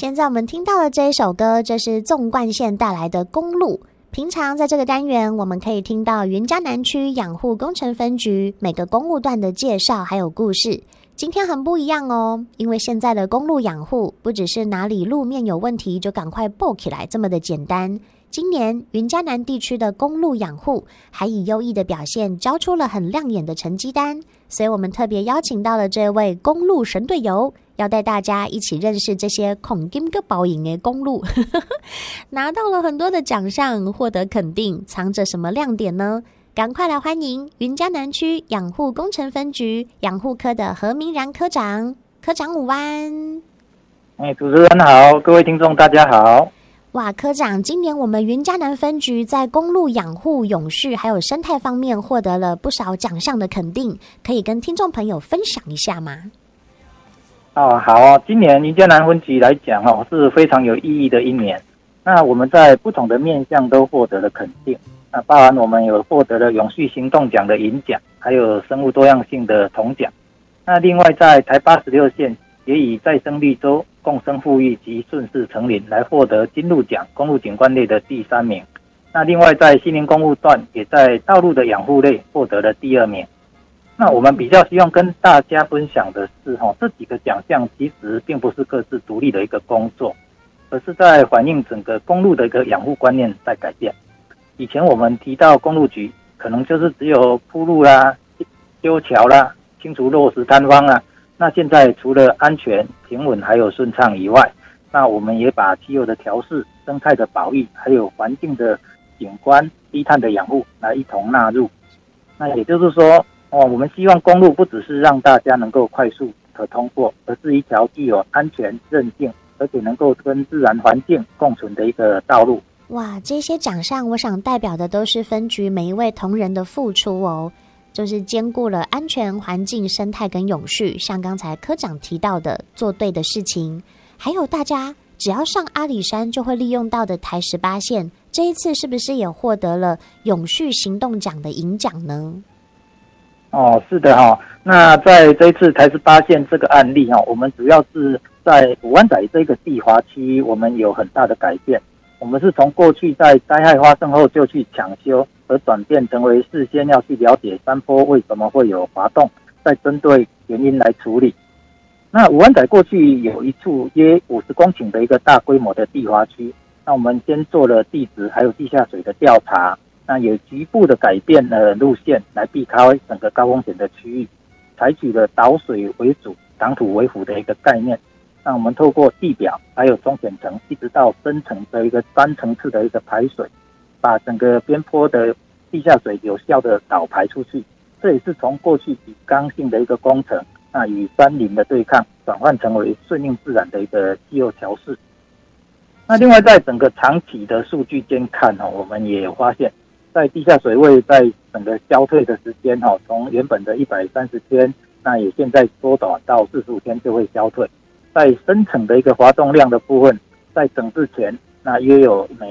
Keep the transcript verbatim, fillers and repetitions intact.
现在我们听到的这一首歌，这是纵贯线带来的公路。平常在这个单元，我们可以听到云嘉南区养护工程分局每个公路段的介绍还有故事。今天很不一样哦，因为现在的公路养护不只是哪里路面有问题就赶快报起来这么的简单。今年云嘉南地区的公路养护还以优异的表现交出了很亮眼的成绩单，所以我们特别邀请到了这位公路神队友，要带大家一起认识这些孔金个保赢的公路拿到了很多的奖项，获得肯定，藏着什么亮点呢？赶快来欢迎云嘉南区养护工程分局养护科的何明然科长。科长午安。 哎，主持人好，各位听众大家好。 哇，科长，今年我们云嘉南分局在公路养护、永续还有生态方面获得了不少奖项的肯定，可以跟听众朋友分享一下吗？ 哦，好哦，今年云嘉南分局来讲哦，是非常有意义的一年。那我们在不同的面向都获得了肯定，那包含我们有获得了永续行动奖的银奖，还有生物多样性的铜奖。那另外在台八十六线也以再生绿洲、共生富裕及顺势成林来获得金鹿奖公路景观类的第三名。那另外在西宁公路段也在道路的养护类获得了第二名。那我们比较希望跟大家分享的是，这几个奖项其实并不是各自独立的一个工作，而是在反映整个公路的一个养护观念在改变。以前我们提到公路局，可能就是只有铺路啦、修桥啦、清除落石坍方啦。那现在除了安全、平稳还有顺畅以外，那我们也把气候的调适、生态的保育，还有环境的景观、低碳的养护来一同纳入。那也就是说，哦，我们希望公路不只是让大家能够快速可通过，而是一条具有安全、韧性，而且能够跟自然环境共存的一个道路。 哇，这些奖项我想代表的都是分局每一位同仁的付出哦，就是兼顾了安全、环境、生态跟永续，像刚才科长提到的做对的事情，还有大家只要上阿里山就会利用到的台十八线，这一次是不是也获得了永续行动奖的银奖呢？ 哦，是的哈、哦。那在这一次台十八线这个案例哈、哦，我们主要是在五湾仔这个地滑区域，我们有很大的改变。我们是从过去在灾害发生后就去抢修，而转变成为事先要去了解山坡为什么会有滑动，再针对原因来处理。那五湾仔过去有一处约五十公顷的一个大规模的地滑区，那我们先做了地质还有地下水的调查。那有局部的改变了路线来避开整个高风险的区域，采取了导水为主、挡土为辅的一个概念。那我们透过地表还有中浅层一直到深层的一个单层次的一个排水，把整个边坡的地下水有效的导排出去。这也是从过去以刚性的一个工程，那与山林的对抗转换成为顺应自然的一个气候调适。那另外在整个长期的数据间看，我们也发现在地下水位在整个消退的时间，从原本的一百三十天，那也现在缩短到四十五天就会消退。在深层的一个滑动量的部分，在整治前，那约有每